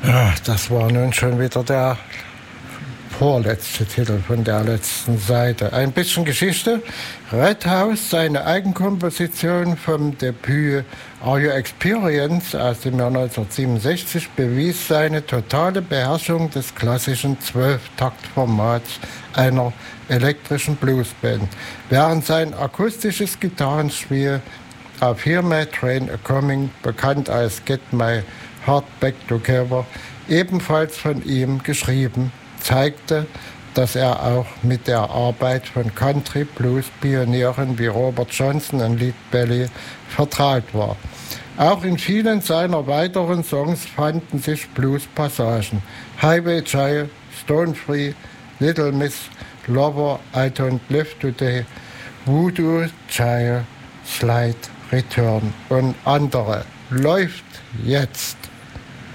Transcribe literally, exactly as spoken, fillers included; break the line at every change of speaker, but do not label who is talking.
Ja, das war nun schon wieder der vorletzte Titel von der letzten Seite. Ein bisschen Geschichte. Red House, seine Eigenkomposition vom Debüt Are You Experienced aus dem Jahr neunzehnhundertsiebenundsechzig, bewies seine totale Beherrschung des klassischen Zwölf-Takt-Formats einer elektrischen Bluesband, während sein akustisches Gitarrenspiel auf Hear My Train A Coming, bekannt als Get My Heart Back Together, ebenfalls von ihm geschrieben, zeigte, dass er auch mit der Arbeit von Country-Blues-Pionieren wie Robert Johnson und Lead Belly vertraut war. Auch in vielen seiner weiteren Songs fanden sich Blues-Passagen. Highway Child, Stone Free, Little Miss Lover, I Don't Live Today, Voodoo Child, Slide Return und andere. Läuft jetzt.